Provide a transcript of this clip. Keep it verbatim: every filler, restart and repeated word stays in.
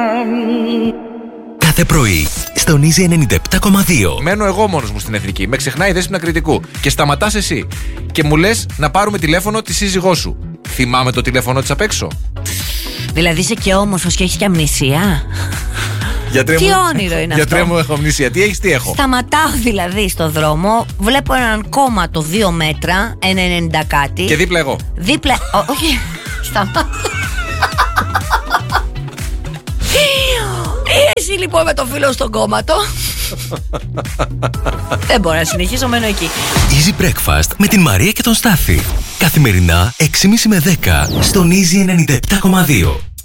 Κάθε πρωί στον Easy ενενήντα επτά κόμμα δύο. Μένω εγώ μόνος μου στην εθνική. Με ξεχνάει η Δέσποινα Κρητικού. Και σταματάς εσύ. Και μου λες να πάρουμε τηλέφωνο τη σύζυγό σου. Θυμάμαι το τηλέφωνο της απ' έξω. Δηλαδή είσαι και όμορφος και έχεις και αμνησία. Γιατρέ Τι μου, όνειρο είναι γιατρέ αυτό. μου, έχω αμνησία. Τι έχεις, τι έχω. Σταματάω δηλαδή στο δρόμο, βλέπω έναν κόμματο δύο μέτρα, ένα ενενήντα κάτι. Και δίπλα εγώ. Δίπλα. Ό, όχι. Σταμάτα. Εσύ λοιπόν με το φίλο στον κόμματο. Δεν μπορώ να συνεχίσω, μένω εκεί. Easy Breakfast με την Μαρία και τον Στάφη. Καθημερινά έξι και μισή με δέκα στον Easy ενενήντα επτά κόμμα δύο.